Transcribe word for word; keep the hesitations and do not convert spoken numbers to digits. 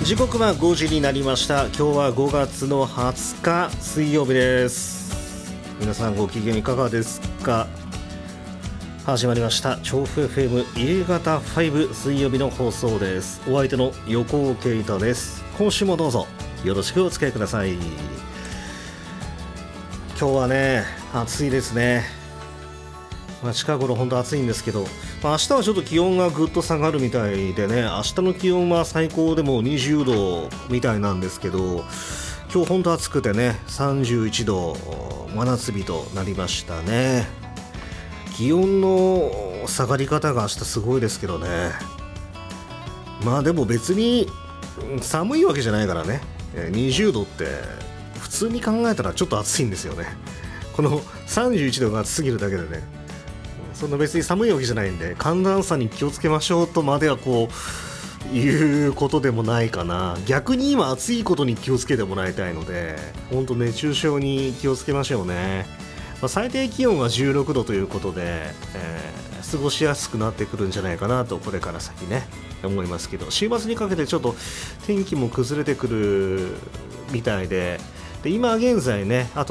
時刻はごじになりました。今日はごがつのはつか水曜日です。皆さんご機嫌いかがですか？始まりました調布 エフエム 夕方ご水曜日の放送です。お相手の横尾圭太です。今週もどうぞよろしくお付き合いください。今日はね暑いですね。まあ、近頃本当暑いんですけど、まあ、明日はちょっと気温がぐっと下がるみたいでね、明日の気温は最高でもにじゅうどみたいなんですけど、今日本当暑くてねさんじゅういちど真夏日となりましたね。気温の下がり方が明日すごいですけどね。まあでも別に寒いわけじゃないからね。にじゅうどって普通に考えたらちょっと暑いんですよね。このさんじゅういちどが暑すぎるだけでね、そんな別に寒いわけじゃないんで寒暖差に気をつけましょうとまではこういうことでもないかな。逆に今暑いことに気をつけてもらいたいので、本当熱中症に気をつけましょうね。まあ、最低気温はじゅうろくどということで、えー、過ごしやすくなってくるんじゃないかなとこれから先ね思いますけど、週末にかけてちょっと天気も崩れてくるみたいで、で今現在ねあと